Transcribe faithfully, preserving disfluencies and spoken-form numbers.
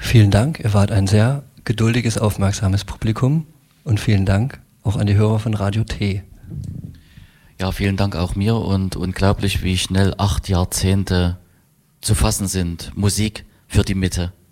Vielen Dank, ihr wart ein sehr geduldiges, aufmerksames Publikum und vielen Dank auch an die Hörer von Radio T. Ja, vielen Dank auch mir und unglaublich, wie schnell acht Jahrzehnte zu fassen sind. Musik für die Mitte.